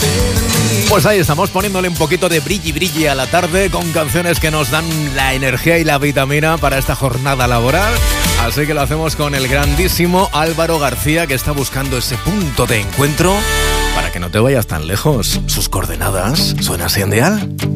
Pues ahí estamos poniéndole un poquito de brilli a la tarde con canciones que nos dan la energía y la vitamina para esta jornada laboral. Así que lo hacemos con el grandísimo Álvaro García, que está buscando ese punto de encuentro para que no te vayas tan lejos. Sus coordenadas, ¿suena así en dial?